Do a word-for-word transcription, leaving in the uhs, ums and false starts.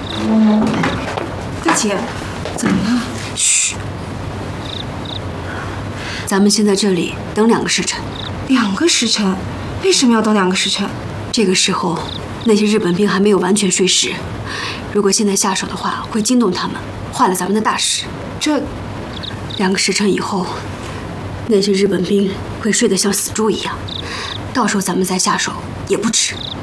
大姐，怎么了？ 嘘。咱们先在这里等两个时辰。 两个时辰？为什么要等两个时辰？ 这个时候，那些日本兵还没有完全睡实。如果现在下手的话，会惊动他们，坏了咱们的大事。 这， 两个时辰以后，那些日本兵会睡得像死猪一样，到时候咱们再下手也不迟。